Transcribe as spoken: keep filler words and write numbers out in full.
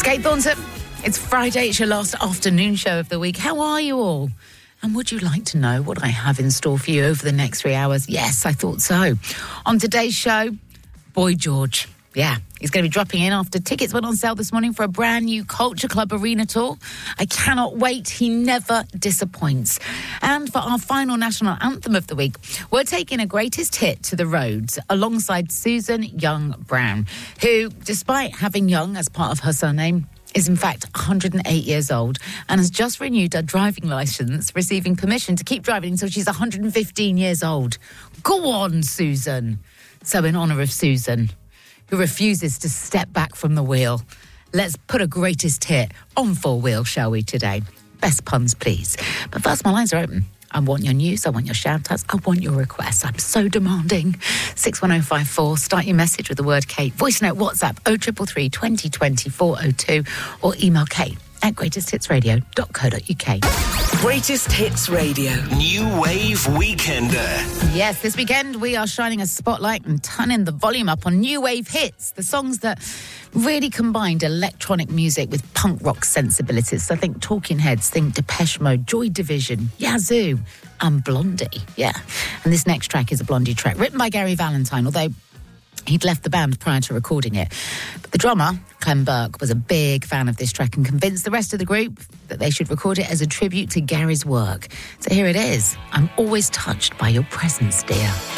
Kate Thornton, it's Friday, it's your last afternoon show of the week. How are you all? And would you like to know what I have in store for you over the next three hours? Yes, I thought so. On today's show, Boy George. Yeah, he's going to be dropping in after tickets went on sale this morning for a brand new Culture Club Arena tour. I cannot wait. He never disappoints. And for our final national anthem of the week, we're taking a greatest hit to the roads alongside Susan Young Brown, who, despite having Young as part of her surname, is in fact one hundred eight years old and has just renewed her driving licence, receiving permission to keep driving until she's one hundred fifteen years old. Go on, Susan. So in honour of Susan, who refuses to step back from the wheel, let's put a greatest hit on Four Wheel, shall we, today? Best puns, please. But first, my lines are open. I want your news, I want your shout-outs, I want your requests. I'm so demanding. six one oh five four, start your message with the word Kate. Voice note, WhatsApp, oh three three three, twenty twenty, four oh two, or email Kate at greatest hits radio dot co dot uk. Greatest Hits Radio. New Wave Weekender. Yes, this weekend we are shining a spotlight and turning the volume up on New Wave hits, the songs that really combined electronic music with punk rock sensibilities. So think Talking Heads, think Depeche Mode, Joy Division, Yazoo, and Blondie. Yeah, and this next track is a Blondie track written by Gary Valentine, although he'd left the band prior to recording it. But the drummer, Clem Burke, was a big fan of this track and convinced the rest of the group that they should record it as a tribute to Gary's work. So here it is. I'm always touched by your presence, dear.